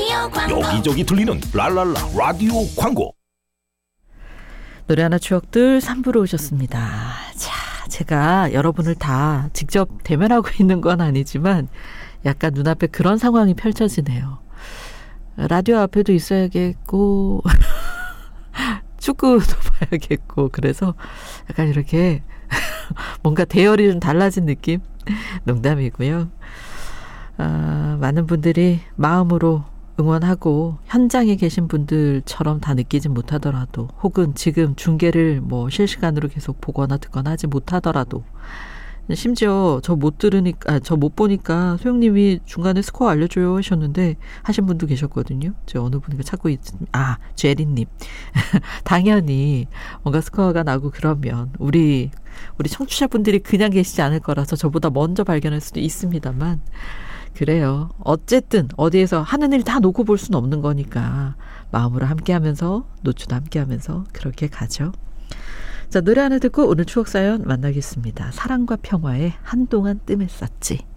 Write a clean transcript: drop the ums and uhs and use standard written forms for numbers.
여기저기 들리는 랄랄라 라디오 광고. 노래 하나 추억들 3부로 오셨습니다. 자, 제가 여러분을 다 직접 대면하고 있는 건 아니지만 약간 눈앞에 그런 상황이 펼쳐지네요. 라디오 앞에도 있어야겠고 축구도 봐야겠고 그래서 약간 이렇게 뭔가 대열이 좀 달라진 느낌? 농담이고요. 많은 분들이 마음으로 응원하고 현장에 계신 분들처럼 다 느끼지 못하더라도 혹은 지금 중계를 뭐 실시간으로 계속 보거나 듣거나 하지 못하더라도 심지어 저 못 보니까 소영님이 중간에 스코어 알려줘요 하셨는데 하신 분도 계셨거든요. 저 어느 분인가 찾고 있습니다. 제리님. 당연히 뭔가 스코어가 나고 그러면 우리 청취자분들이 그냥 계시지 않을 거라서 저보다 먼저 발견할 수도 있습니다만 그래요. 어쨌든 어디에서 하는 일 다 놓고 볼 수는 없는 거니까 마음으로 함께하면서 노출도 함께하면서 그렇게 가죠. 자, 노래 하나 듣고 오늘 추억사연 만나겠습니다. 사랑과 평화의 한동안 뜸했었지.